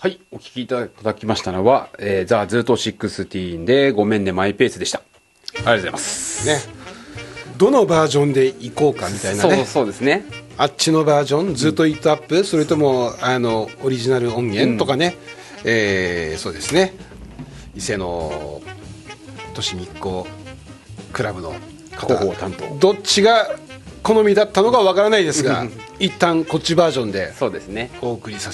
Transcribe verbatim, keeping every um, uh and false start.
はい、お聞きいただきましたのは、えー、ザ・ズートじゅうろくでごめんねマイペースでした。ありがとうございますね。どのバージョンでいこうかみたいなね。 そうそうですね。 あっちのバージョン、ずっとイートアップ、うん、それともあのオリジナル音源とかね、うん、えー、そうですね。伊勢の都市日光クラブの方担当、 どっちが好みだったのかわからないですが一旦こっちバージョンでお送りさせて